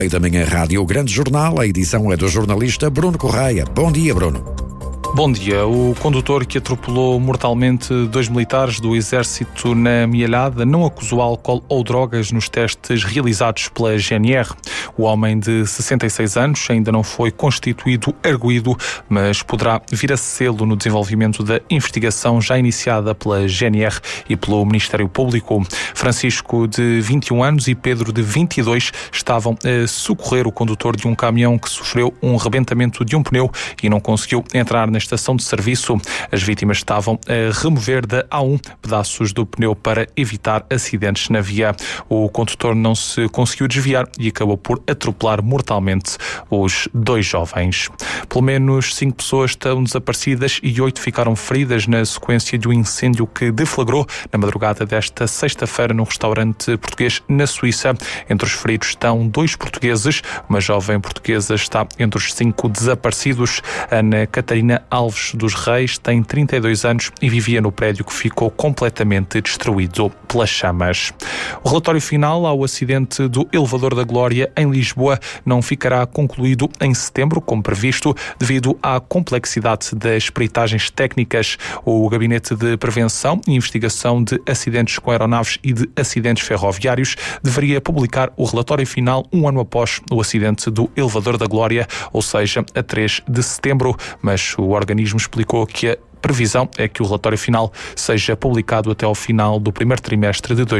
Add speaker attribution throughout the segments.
Speaker 1: Da Manhã Rádio, o grande jornal, a edição é do jornalista Bruno Correia. Bom dia, Bruno.
Speaker 2: Bom dia. O condutor que atropelou mortalmente 2 militares do Exército na Mielhada não acusou álcool ou drogas nos testes realizados pela GNR. O homem de 66 anos ainda não foi constituído arguido, mas poderá vir a sê-lo no desenvolvimento da investigação já iniciada pela GNR e pelo Ministério Público. Francisco, de 21 anos, e Pedro, de 22, estavam a socorrer o condutor de um caminhão que sofreu um rebentamento de um pneu e não conseguiu entrar na estação de serviço. As vítimas estavam a remover da A1 pedaços do pneu para evitar acidentes na via. O condutor não se conseguiu desviar e acabou por atropelar mortalmente os 2 jovens. Pelo menos 5 pessoas estão desaparecidas e 8 ficaram feridas na sequência de um incêndio que deflagrou na madrugada desta sexta-feira num restaurante português na Suíça. Entre os feridos estão 2 portugueses. Uma jovem portuguesa está entre os 5 desaparecidos. Ana Catarina Alves dos Reis tem 32 anos e vivia no prédio que ficou completamente destruído pelas chamas. O relatório final ao acidente do Elevador da Glória em Lisboa não ficará concluído em setembro, como previsto, devido à complexidade das peritagens técnicas. O Gabinete de Prevenção e Investigação de Acidentes com Aeronaves e de Acidentes Ferroviários deveria publicar o relatório final um ano após o acidente do Elevador da Glória, ou seja, a 3 de setembro, mas o organismo explicou que a previsão é que o relatório final seja publicado até ao final do primeiro trimestre de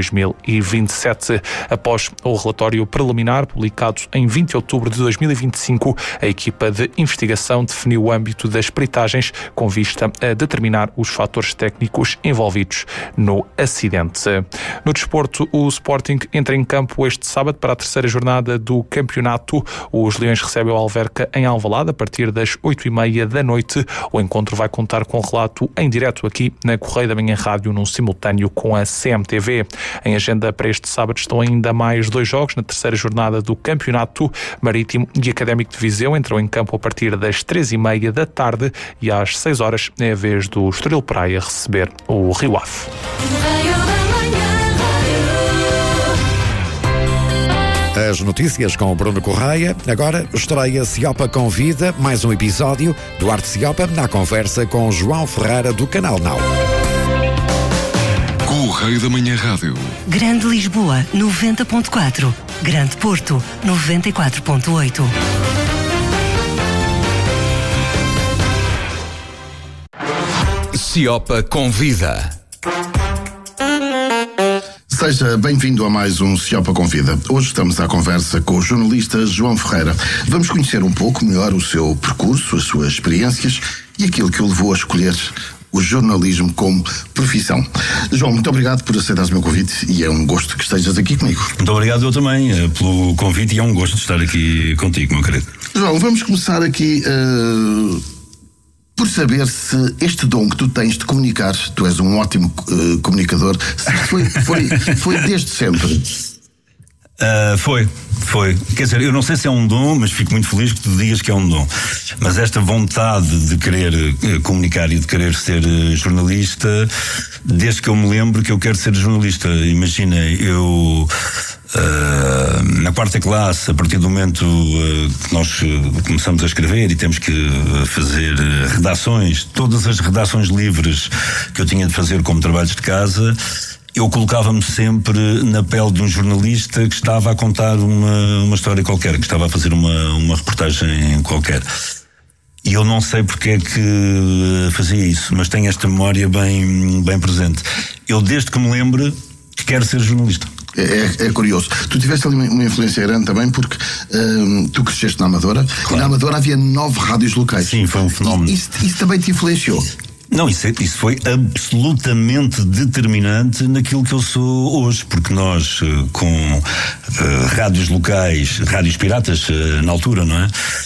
Speaker 2: 2027. Após o relatório preliminar, publicado em 20 de outubro de 2025, a equipa de investigação definiu o âmbito das peritagens com vista a determinar os fatores técnicos envolvidos no acidente. No desporto, o Sporting entra em campo este sábado para a 3ª jornada do campeonato. Os Leões recebem o Alverca em Alvalade a partir das 8h30 da noite. O encontro vai contar com relato em direto aqui na Correia da Manhã Rádio, num simultâneo com a CMTV. Em agenda para este sábado estão ainda mais 2 jogos na 3ª jornada do campeonato. Marítimo e Académico de Viseu entram em campo a partir das 3h30 da tarde e às 6 horas é a vez do Estoril Praia receber o Rio Ave.
Speaker 1: As notícias com o Bruno Correia. Agora estreia Ciopa Convida, mais um episódio do Arte Ciopa na conversa com João Ferreira do Canal Now.
Speaker 3: Correia da Manhã Rádio.
Speaker 4: Grande Lisboa, 90.4. Grande Porto, 94.8.
Speaker 3: Ciopa Convida.
Speaker 5: Seja bem-vindo a mais um Ciopa Convida. Hoje estamos à conversa com o jornalista João Ferreira. Vamos conhecer um pouco melhor o seu percurso, as suas experiências e aquilo que o levou a escolher o jornalismo como profissão. João, muito obrigado por aceitares o meu convite e é um gosto que estejas aqui comigo.
Speaker 6: Muito obrigado eu também pelo convite e é um gosto de estar aqui contigo, meu querido.
Speaker 5: João, vamos começar aqui por saber se este dom que tu tens de comunicar, tu és um ótimo comunicador, foi desde sempre.
Speaker 6: Foi. Quer dizer, eu não sei se é um dom, mas fico muito feliz que tu digas que é um dom. Mas esta vontade de querer comunicar e de querer ser jornalista, desde que eu me lembro que eu quero ser jornalista. Imagina, eu na 4ª classe, a partir do momento que nós começamos a escrever e temos que fazer redações, todas as redações livres que eu tinha de fazer como trabalhos de casa, eu colocava-me sempre na pele de um jornalista que estava a contar uma história qualquer, que estava a fazer uma reportagem qualquer. E eu não sei porque é que fazia isso, mas tenho esta memória bem presente. Eu, desde que me lembro, quero ser jornalista.
Speaker 5: É curioso. Tu tiveste ali uma influência grande também porque tu cresceste na Amadora. Claro. E na Amadora havia 9 rádios locais.
Speaker 6: Sim, foi um fenómeno.
Speaker 5: Isso também te influenciou?
Speaker 6: Não, isso foi absolutamente determinante naquilo que eu sou hoje, porque nós, com rádios locais, rádios piratas na altura, não é?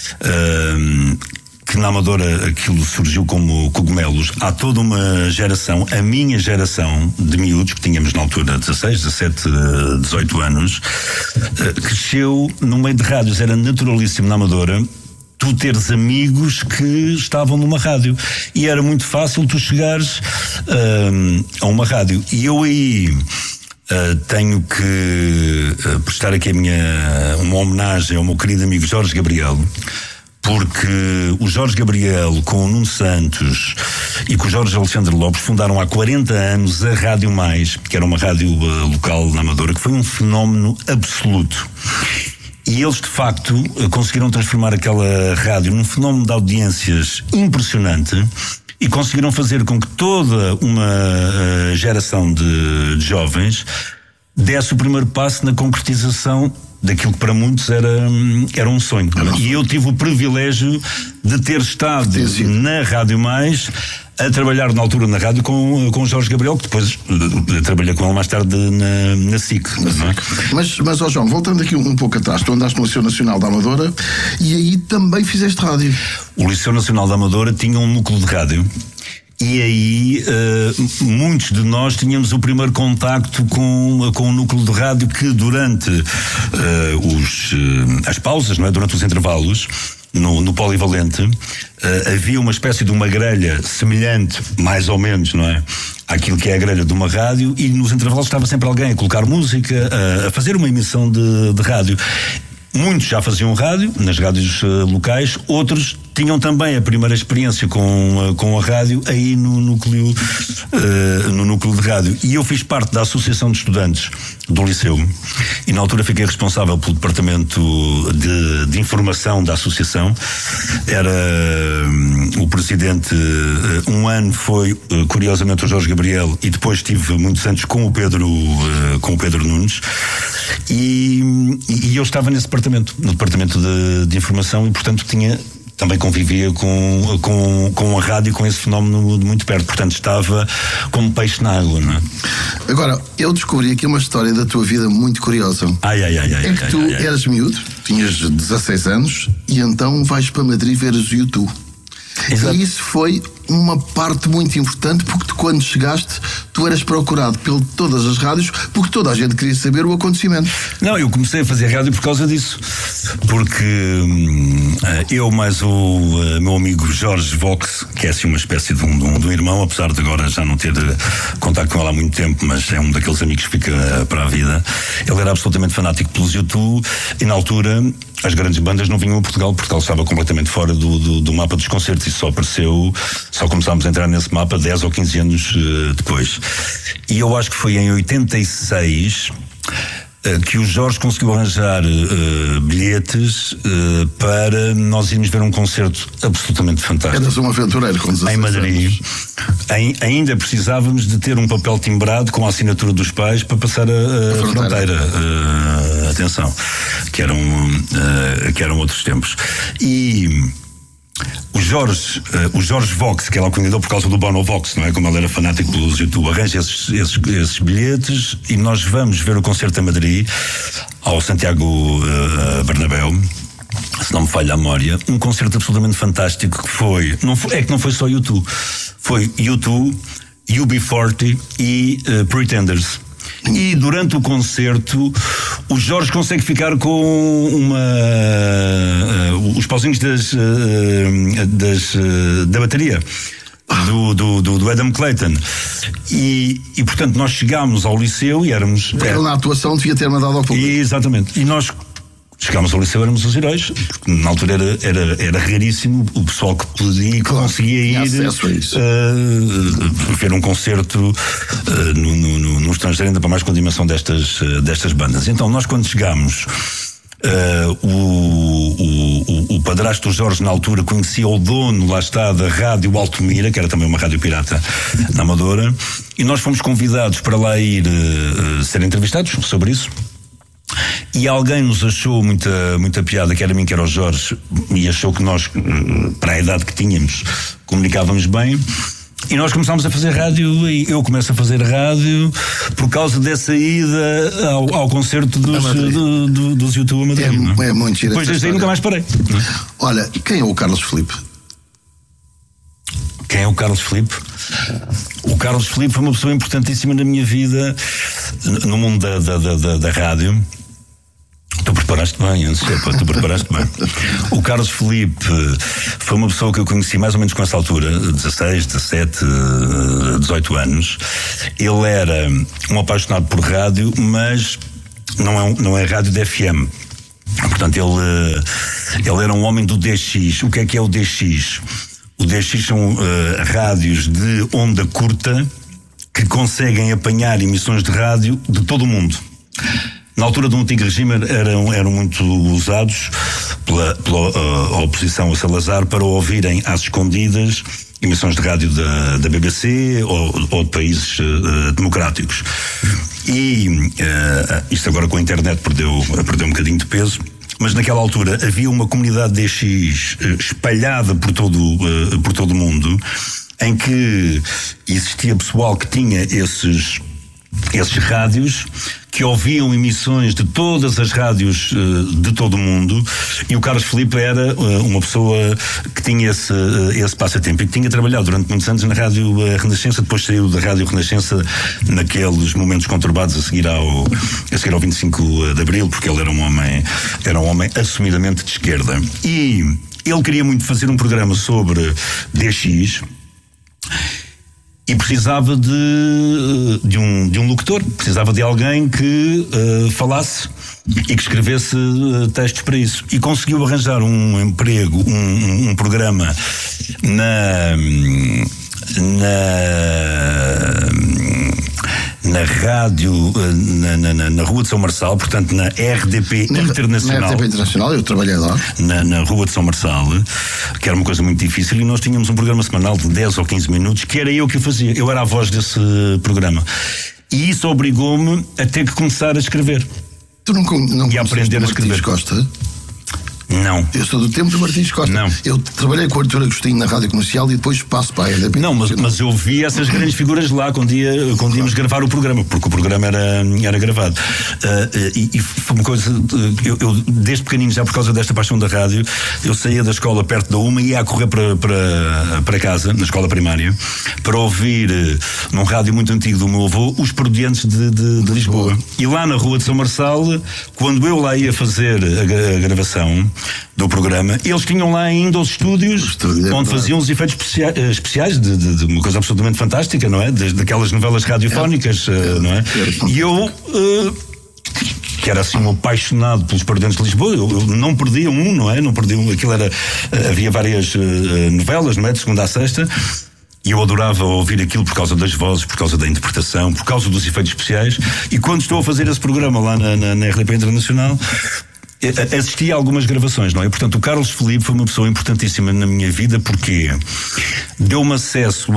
Speaker 6: Que na Amadora aquilo surgiu como cogumelos. Há toda uma geração, a minha geração de miúdos, que tínhamos na altura 16, 17, 18 anos, cresceu no meio de rádios. Era naturalíssimo na Amadora tu teres amigos que estavam numa rádio e era muito fácil tu chegares a uma rádio. E eu aí tenho que prestar aqui uma homenagem ao meu querido amigo Jorge Gabriel, porque o Jorge Gabriel com o Nuno Santos e com o Jorge Alexandre Lopes fundaram há 40 anos a Rádio Mais, que era uma rádio local na Amadora, que foi um fenómeno absoluto. E eles, de facto, conseguiram transformar aquela rádio num fenómeno de audiências impressionante e conseguiram fazer com que toda uma geração de jovens desse o primeiro passo na concretização daquilo que para muitos era um sonho. E eu tive o privilégio de ter estado na Rádio Mais a trabalhar na altura na rádio com o Jorge Gabriel, que depois trabalhei com ele mais tarde na SIC. Não é?
Speaker 5: Mas ó João, voltando aqui um pouco atrás, tu andaste no Liceu Nacional da Amadora e aí também fizeste rádio. O
Speaker 6: Liceu Nacional da Amadora tinha um núcleo de rádio. E aí muitos de nós tínhamos o primeiro contacto com o núcleo de rádio, que durante as pausas, não é? Durante os intervalos, no Polivalente, havia uma espécie de uma grelha semelhante, mais ou menos, não é? Àquilo que é a grelha de uma rádio, e nos intervalos estava sempre alguém a colocar música, a fazer uma emissão de rádio. Muitos já faziam rádio, nas rádios locais, outros tinham também a primeira experiência com a rádio aí no núcleo de rádio. E eu fiz parte da Associação de Estudantes do Liceu e na altura fiquei responsável pelo departamento de informação da associação. Era o presidente, um ano foi curiosamente o Jorge Gabriel, e depois tive muitos anos com o Pedro Nunes, e eu estava nesse departamento, no departamento de informação, e portanto também convivia com a rádio, com esse fenómeno de muito perto. Portanto, estava como peixe na água, não é?
Speaker 5: Agora, eu descobri aqui uma história da tua vida muito curiosa. É que tu eras miúdo, tinhas 16 anos, e então vais para Madrid ver os U2. Exato. E isso foi uma parte muito importante, porque quando chegaste, tu eras procurado por todas as rádios, porque toda a gente queria saber o acontecimento.
Speaker 6: Não, eu comecei a fazer rádio por causa disso, porque eu mais o meu amigo Jorge Vox, que é assim uma espécie de um irmão, apesar de agora já não ter contato com ele há muito tempo, mas é um daqueles amigos que fica para a vida. Ele era absolutamente fanático pelos U2, e na altura as grandes bandas não vinham a Portugal. Portugal estava completamente fora do mapa dos concertos, e só começámos a entrar nesse mapa 10 ou 15 anos depois. E eu acho que foi em 86 que o Jorge conseguiu arranjar bilhetes para nós irmos ver um concerto absolutamente fantástico.
Speaker 5: Eras um aventureiro com 16
Speaker 6: em Madrid.
Speaker 5: Anos.
Speaker 6: Ainda precisávamos de ter um papel timbrado com a assinatura dos pais para passar a fronteira. Atenção, que eram outros tempos. E o Jorge Vox, que é lá conhecido por causa do Bono Vox, não é? Como ele era fanático pelos YouTube, arranja esses bilhetes, e nós vamos ver o concerto em Madrid, ao Santiago Bernabéu, se não me falha a memória. Um concerto absolutamente fantástico, que não foi só U2, foi U2, UB40 e Pretenders. E durante o concerto o Jorge consegue ficar com os pauzinhos da bateria do Adam Clayton, e portanto nós chegámos ao Liceu e éramos...
Speaker 5: Ele na atuação devia ter mandado ao público.
Speaker 6: Exatamente. E nós chegámos ao Liceu, éramos os heróis, porque na altura era raríssimo o pessoal que podia e que conseguia ir ver um concerto no estrangeiro, ainda para mais com a dimensão destas bandas. Então nós, quando chegámos, o padrasto do Jorge na altura conhecia o dono, lá está, da Rádio Altomira, que era também uma rádio pirata na Amadora, e nós fomos convidados para lá ir ser entrevistados sobre isso. E alguém nos achou muita piada, que era a mim, que era o Jorge, e achou que nós, para a idade que tínhamos, comunicávamos bem, e nós começámos a fazer rádio. E eu começo a fazer rádio por causa dessa ida ao concerto dos YouTube a Madrid.
Speaker 5: É muito giro.
Speaker 6: Depois desde aí nunca mais parei.
Speaker 5: Olha, quem é o Carlos Filipe?
Speaker 6: Quem é o Carlos Filipe? O Carlos Filipe foi uma pessoa importantíssima na minha vida, no mundo da rádio, Tu preparaste bem, tu preparaste bem. O Carlos Felipe foi uma pessoa que eu conheci mais ou menos com essa altura, 16, 17, 18 anos. Ele era um apaixonado por rádio, mas não é rádio de FM. Portanto, ele era um homem do DX. O que é o DX? O DX são rádios de onda curta que conseguem apanhar emissões de rádio de todo o mundo. Na altura do antigo regime eram muito usados pela oposição a Salazar para ouvirem às escondidas emissões de rádio da BBC ou de países democráticos. E isto agora com a internet perdeu um bocadinho de peso. Mas naquela altura havia uma comunidade DX espalhada por todo o mundo, em que existia pessoal que tinha esses rádios, que ouviam emissões de todas as rádios de todo o mundo, e o Carlos Felipe era uma pessoa que tinha esse passatempo e que tinha trabalhado durante muitos anos na Rádio Renascença. Depois saiu da Rádio Renascença naqueles momentos conturbados a seguir ao 25 de Abril, porque ele era um homem assumidamente de esquerda. E ele queria muito fazer um programa sobre DX e precisava de um locutor, precisava de alguém que falasse e que escrevesse textos para isso. E conseguiu arranjar um emprego, um programa na rádio, na Rua de São Marçal, portanto na RDP Internacional.
Speaker 5: Na RDP Internacional, eu trabalhei lá.
Speaker 6: Na Rua de São Marçal, que era uma coisa muito difícil, e nós tínhamos um programa semanal de 10 ou 15 minutos, que era eu que o fazia. Eu era a voz desse programa. E isso obrigou-me a ter que começar a escrever.
Speaker 5: Tu não
Speaker 6: e a aprender a escrever.
Speaker 5: Costa?
Speaker 6: Não.
Speaker 5: Eu sou do tempo do Martins Costa.
Speaker 6: Não.
Speaker 5: Eu trabalhei com o Artur Agostinho na Rádio Comercial e depois passo para a RDP.
Speaker 6: Não, mas eu vi essas grandes figuras lá quando íamos gravar o programa, porque o programa era gravado. E foi uma coisa. Eu, desde pequenino, já por causa desta paixão da rádio, eu saía da escola perto da uma e ia a correr para casa, na escola primária, para ouvir num rádio muito antigo do meu avô, os Parodiantes de Lisboa. E lá na Rua de São Marçal, quando eu lá ia fazer a gravação do programa, eles tinham lá ainda os estúdios onde faziam os efeitos especiais de uma coisa absolutamente fantástica, não é? Daquelas novelas radiofónicas, não é? E eu, que era assim um apaixonado pelos Parodiantes de Lisboa, eu não perdia um, não é? Não perdia um, havia várias novelas, não é? De segunda a sexta. E eu adorava ouvir aquilo por causa das vozes, por causa da interpretação, por causa dos efeitos especiais. E quando estou a fazer esse programa lá na RDP Internacional, assisti a algumas gravações, não é? Portanto, o Carlos Felipe foi uma pessoa importantíssima na minha vida, porque deu-me acesso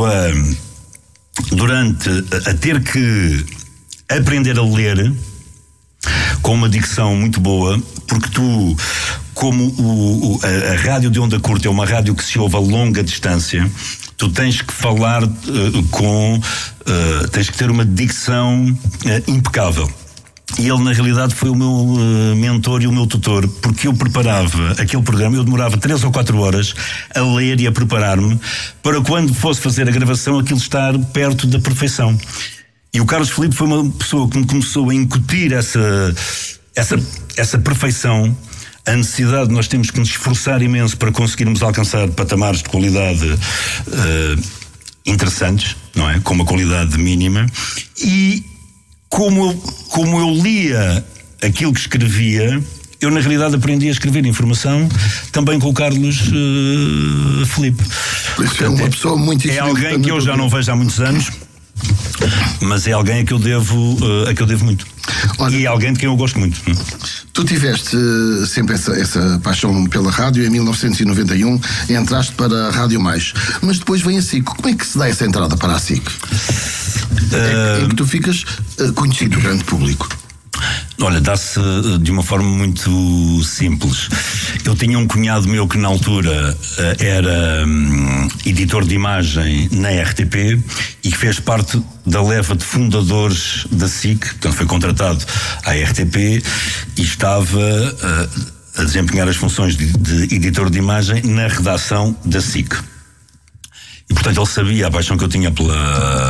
Speaker 6: a ter que aprender a ler com uma dicção muito boa, porque tu, como a rádio de onda curta é uma rádio que se ouve a longa distância, tu tens que falar tens que ter uma dicção impecável. E ele, na realidade, foi o meu mentor e o meu tutor, porque eu preparava aquele programa, eu demorava 3 ou 4 horas a ler e a preparar-me para quando fosse fazer a gravação aquilo estar perto da perfeição. E o Carlos Felipe foi uma pessoa que me começou a incutir essa perfeição, a necessidade de nós temos que nos esforçar imenso para conseguirmos alcançar patamares de qualidade interessantes, não é? Com uma qualidade mínima. E como eu lia aquilo que escrevia, eu na realidade aprendi a escrever informação também com o Carlos Felipe.
Speaker 5: Portanto, é uma pessoa muito
Speaker 6: é alguém que eu já não vejo há muitos anos, mas é alguém a que eu devo muito. Olha, e é alguém de quem eu gosto muito.
Speaker 5: Tu tiveste sempre essa paixão pela rádio. Em 1991 entraste para a Rádio Mais, mas depois vem a SIC. Como é que se dá essa entrada para a SIC? Em que tu ficas conhecido do grande público?
Speaker 6: Olha, dá-se de uma forma muito simples. Eu tinha um cunhado meu que na altura era editor de imagem na RTP e que fez parte da leva de fundadores da SIC, portanto foi contratado à RTP e estava a desempenhar as funções de editor de imagem na redação da SIC. E, portanto, ele sabia a paixão que eu tinha pelo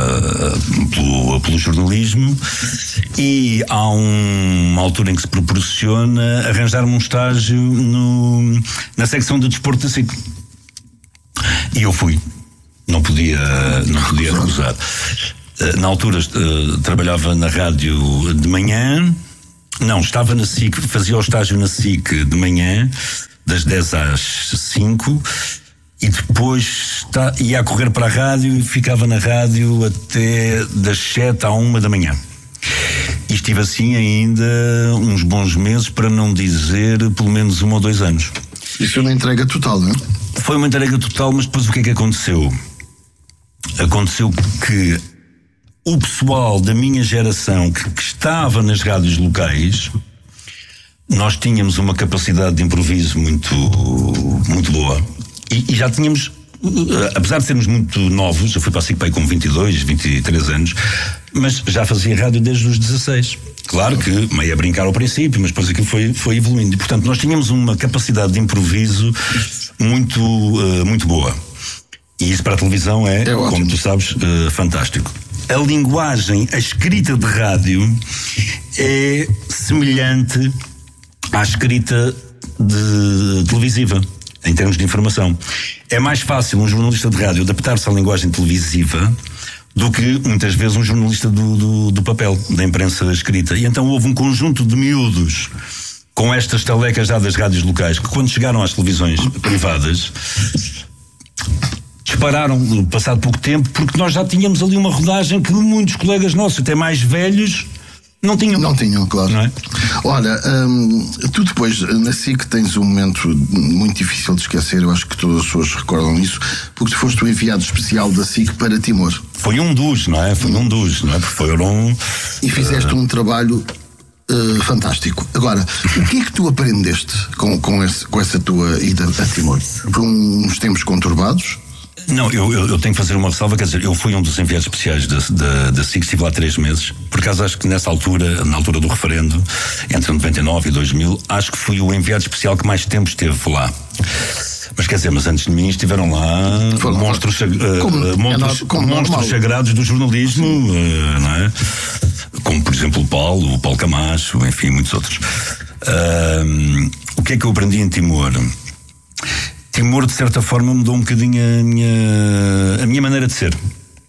Speaker 6: jornalismo, e há uma altura em que se proporciona arranjar-me um estágio na secção de desporto da SIC. E eu fui. Não podia recusar. Na altura trabalhava na rádio de manhã. Não, estava na SIC, fazia o estágio na SIC de manhã, das 10 às 5, e depois ia a correr para a rádio e ficava na rádio até das 7 à 1 da manhã. E estive assim ainda uns bons meses, para não dizer pelo menos 1 ou 2 anos.
Speaker 5: Isso é uma entrega total, não é?
Speaker 6: Foi uma entrega total, mas depois o que é que aconteceu? Aconteceu que o pessoal da minha geração que estava nas rádios locais, nós tínhamos uma capacidade de improviso muito, muito boa. E já tínhamos, apesar de sermos muito novos, eu fui para a SIC com 22, 23 anos, mas já fazia rádio desde os 16. Claro que meio a brincar ao princípio, mas depois aquilo foi evoluindo. E, portanto, nós tínhamos uma capacidade de improviso muito, muito boa. E isso para a televisão é como tu sabes, fantástico. A linguagem, a escrita de rádio é semelhante à escrita televisiva, em termos de informação. É mais fácil um jornalista de rádio adaptar-se à linguagem televisiva do que, muitas vezes, um jornalista do papel, da imprensa escrita. E então houve um conjunto de miúdos com estas talecas já das rádios locais, que quando chegaram às televisões privadas, dispararam, passado pouco tempo, porque nós já tínhamos ali uma rodagem que muitos colegas nossos, até mais velhos, não tinham.
Speaker 5: Não tinham, claro.
Speaker 6: Não é?
Speaker 5: Olha, tu depois, na SIC, tens um momento muito difícil de esquecer, eu acho que todas as pessoas recordam isso, porque tu foste o enviado especial da SIC para Timor.
Speaker 6: Foi um dos, não é? Foi um dos, não é? Porque foram...
Speaker 5: E fizeste um trabalho fantástico. Agora, o que é que tu aprendeste com essa tua ida a Timor? Por uns tempos conturbados?
Speaker 6: Não, eu tenho que fazer uma ressalva, quer dizer, eu fui um dos enviados especiais da SIC, estive lá 3 meses, por acaso acho que nessa altura, na altura do referendo, entre 99 e 2000, acho que fui o enviado especial que mais tempo esteve lá. Mas quer dizer, antes de mim estiveram lá monstros sagrados do jornalismo, não é? Como, por exemplo, o Paulo Camacho, enfim, muitos outros. O que é que eu aprendi em Timor? Timor, de certa forma, mudou um bocadinho a minha maneira de ser.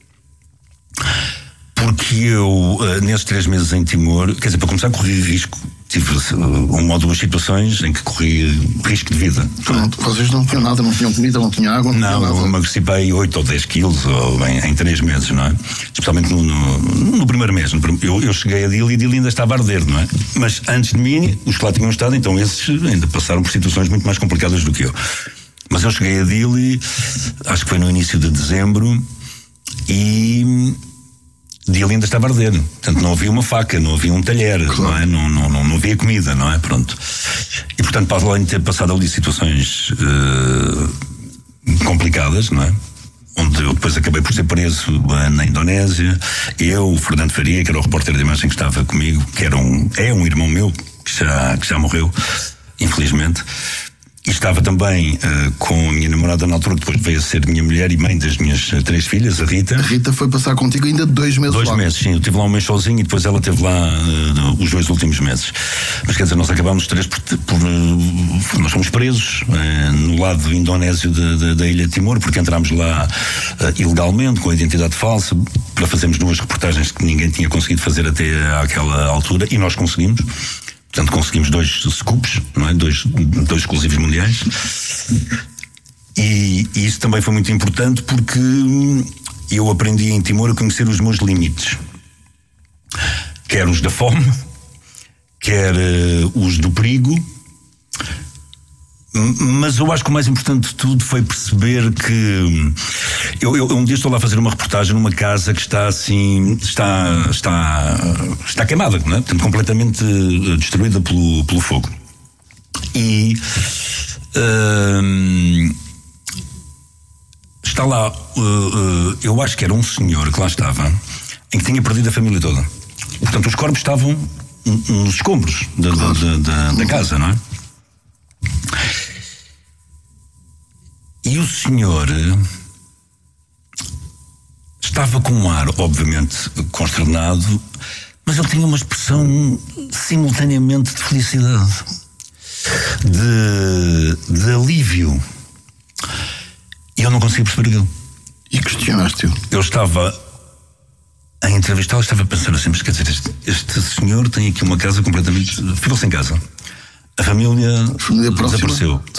Speaker 6: Porque eu, nesses 3 meses em Timor, quer dizer, para começar, corri risco. Tive uma ou 2 situações em que corri risco de vida.
Speaker 5: Pronto, vocês não tinham nada, não tinham comida, não tinham água?
Speaker 6: Não, eu emagreci 8 ou 10 quilos em 3 meses, não é? Especialmente no primeiro mês. Eu cheguei a Dili e Dili ainda estava a arder, não é? Mas antes de mim, os que lá tinham estado, então esses ainda passaram por situações muito mais complicadas do que eu. Mas eu cheguei a Dili, acho que foi no início de dezembro, e Dili ainda estava a arder. Portanto, não havia uma faca, não havia um talher, claro. Não é? Não havia comida, não é? Pronto. E, portanto, para além de ter passado ali situações complicadas, não é? Onde eu depois acabei por ser preso na Indonésia, o Fernando Faria, que era o repórter de imagem que estava comigo, que é um irmão meu, que já morreu, infelizmente. E estava também com a minha namorada na altura, que depois veio a ser minha mulher e mãe das minhas 3 filhas, a Rita.
Speaker 5: A Rita foi passar contigo ainda 2 meses
Speaker 6: 2
Speaker 5: lá.
Speaker 6: 2 meses, sim. Eu estive lá um mês sozinho e depois ela esteve lá os 2 últimos meses. Mas quer dizer, nós acabámos 3 nós fomos presos no lado indonésio da ilha de Timor, porque entrámos lá ilegalmente, com a identidade falsa, para fazermos 2 reportagens que ninguém tinha conseguido fazer até àquela altura, e nós conseguimos. Portanto, conseguimos 2 scoops, não é? 2 exclusivos mundiais. E isso também foi muito importante, porque eu aprendi em Timor a conhecer os meus limites. Quer os da fome, quer os do perigo. Mas eu acho que o mais importante de tudo foi perceber que eu um dia estou lá a fazer uma reportagem numa casa que está assim, está queimada, não é? Portanto, completamente destruída pelo fogo. E está lá, eu acho que era um senhor que lá estava, em que tinha perdido a família toda. Portanto, os corpos estavam nos escombros da casa, não é? E o senhor estava com um ar, obviamente, consternado, mas ele tinha uma expressão simultaneamente de felicidade, de alívio. E eu não conseguia perceber aquilo.
Speaker 5: E questionaste-o?
Speaker 6: Eu estava a entrevistá-lo, estava a pensar assim, mas quer dizer, este senhor tem aqui uma casa completamente... Ficou sem casa. A família
Speaker 5: próxima
Speaker 6: desapareceu.